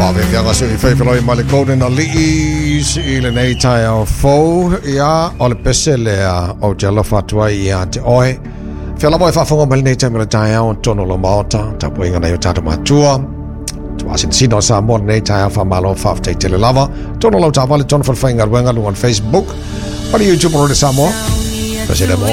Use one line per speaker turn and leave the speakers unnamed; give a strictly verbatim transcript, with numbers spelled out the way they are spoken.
Whawewhianga sui whaiwhaloi ma le Golden Ali's I le nei tai au fau ia o le pese lea o jala whatua ia te oe. Whiala moi whawhunga ma le nei tai ma le tai au tono lo maota ta puinga nei o tata matua. Tua sin sino sa mo nei tai au whamalo whawtei tele lava. Tono lo ta wale tono whawhainga ruenga lu on Facebook. Pari YouTube ro le Samoa. Pese le mo